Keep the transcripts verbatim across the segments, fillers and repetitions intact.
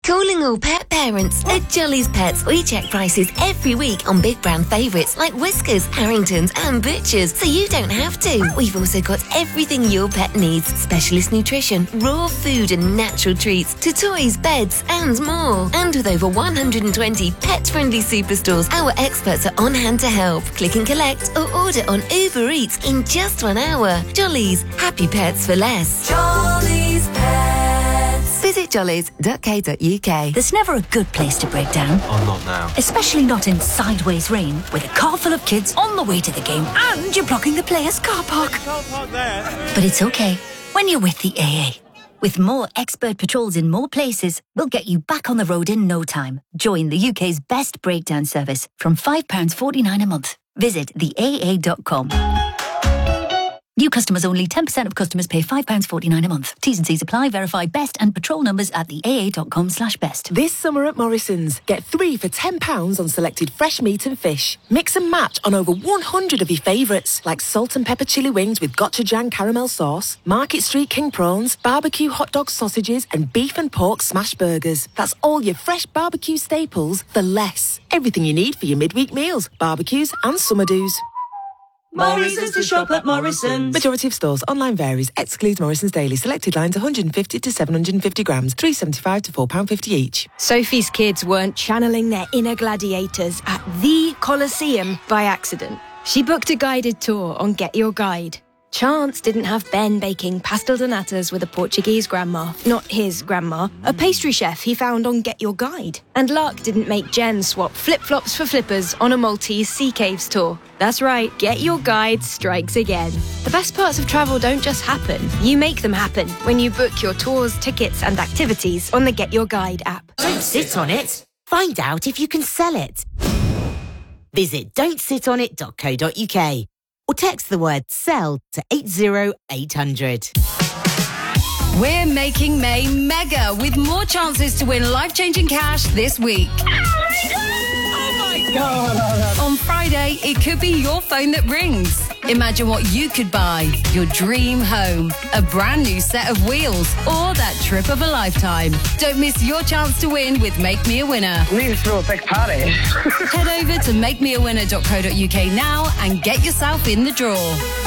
Calling all pet parents. At Jolly's Pets, we check prices every week on big brand favourites like Whiskers, Harringtons and Butchers, so you don't have to. We've also got everything your pet needs. Specialist nutrition, raw food and natural treats, to toys, beds and more. And with over one hundred twenty pet-friendly superstores, our experts are on hand to help. Click and collect or order on Uber Eats in just one hour. Jolly's, happy pets for less. Jolly's Pets. Visit jollies dot co dot uk. There's never a good place to break down. Oh, not now. Especially not in sideways rain, with a car full of kids on the way to the game and you're blocking the players' car park. Car park there. But it's okay when you're with the A A. With more expert patrols in more places, we'll get you back on the road in no time. Join the U K's best breakdown service from five pounds forty-nine a month. Visit the A A dot com. New customers only. ten percent of customers pay five pounds forty-nine a month. T's and C's apply. Verify best and patrol numbers at the A A dot com slash best. This summer at Morrison's, get three for ten pounds on selected fresh meat and fish. Mix and match on over one hundred of your favourites, like salt and pepper chili wings with gochujang caramel sauce, Market Street king prawns, barbecue hot dog sausages, and beef and pork smash burgers. That's all your fresh barbecue staples for less. Everything you need for your midweek meals, barbecues and summer do's. Morrison's to shop at Morrison's. Majority of stores. Online varies. Excludes Morrison's Daily. Selected lines one hundred fifty to seven hundred fifty grams. three pounds seventy-five to four pounds fifty each. Sophie's kids weren't channeling their inner gladiators at the Colosseum by accident. She booked a guided tour on Get Your Guide. Chance didn't have Ben baking pastel de natas with a Portuguese grandma, not his grandma, a pastry chef he found on Get Your Guide. And luck didn't make Jen swap flip-flops for flippers on a Maltese sea caves tour. That's right, Get Your Guide strikes again. The best parts of travel don't just happen, you make them happen when you book your tours, tickets and activities on the Get Your Guide app. Don't sit on it. Find out if you can sell it. Visit don't sit on it dot co dot uk. Or text the word SELL to eight zero eight hundred. We're making May mega with more chances to win life-changing cash this week. Oh my God. On Friday, it could be your phone that rings. Imagine what you could buy. Your dream home, a brand new set of wheels, or that trip of a lifetime. Don't miss your chance to win with Make Me a Winner. We need to throw a big party. Head over to make me a winner dot co dot uk now and get yourself in the draw.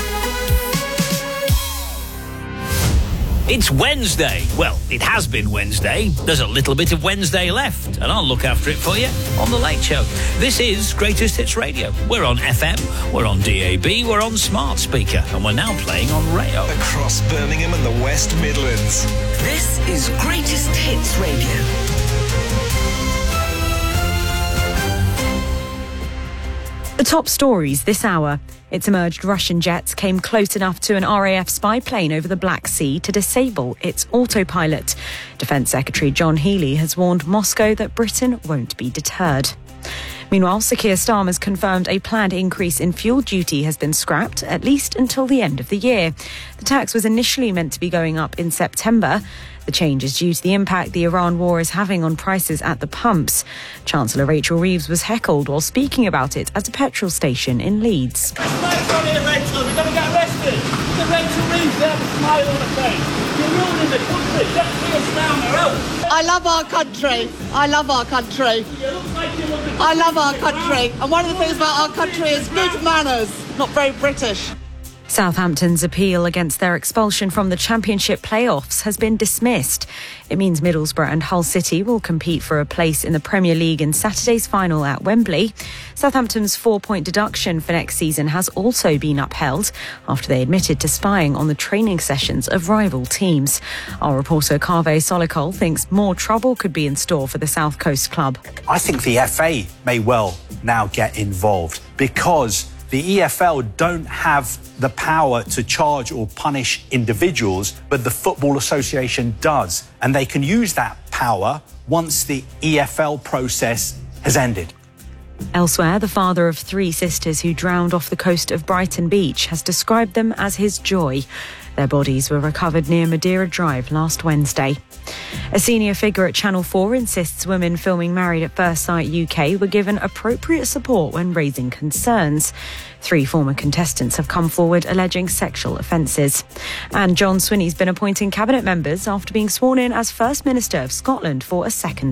It's Wednesday. Well, it has been Wednesday. There's a little bit of Wednesday left, and I'll look after it for you on The Late Show. This is Greatest Hits Radio. We're on F M, we're on D A B, we're on Smart Speaker, and we're now playing on Rayo. Across Birmingham and the West Midlands. This is Greatest Hits Radio. The top stories this hour. It's emerged Russian jets came close enough to an R A F spy plane over the Black Sea to disable its autopilot. Defence Secretary John Healey has warned Moscow that Britain won't be deterred. Meanwhile, Sir Keir Starmer's confirmed a planned increase in fuel duty has been scrapped, at least until the end of the year. The tax was initially meant to be going up in September. The change is due to the impact the Iran war is having on prices at the pumps. Chancellor Rachel Reeves was heckled while speaking about it at a petrol station in Leeds. We're going to get arrested. The Rachel Reeves there with a smile on her face. You're ruining the country. Let Keir Starmer out. I love our country. I love our country. I love our country. And one of the things about our country is good manners. Not very British. Southampton's appeal against their expulsion from the Championship playoffs has been dismissed. It means Middlesbrough and Hull City will compete for a place in the Premier League in Saturday's final at Wembley. Southampton's four-point deduction for next season has also been upheld after they admitted to spying on the training sessions of rival teams. Our reporter Kaveh Solikol thinks more trouble could be in store for the South Coast club. I think the F A may well now get involved because the E F L don't have the power to charge or punish individuals, but the Football Association does. And they can use that power once the E F L process has ended. Elsewhere, the father of three sisters who drowned off the coast of Brighton Beach has described them as his joy. Their bodies were recovered near Madeira Drive last Wednesday. A senior figure at Channel four insists women filming Married at First Sight U K were given appropriate support when raising concerns. Three former contestants have come forward alleging sexual offences. And John Swinney's been appointing cabinet members after being sworn in as First Minister of Scotland for a second